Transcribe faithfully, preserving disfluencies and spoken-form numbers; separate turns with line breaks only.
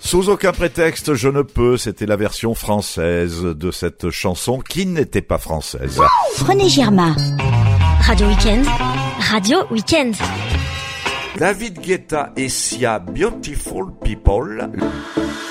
Sous aucun prétexte, je ne peux, c'était la version française de cette chanson qui n'était pas française.
René Girma. Radio Weekend. Radio Weekend.
David Guetta et Sia, Beautiful People.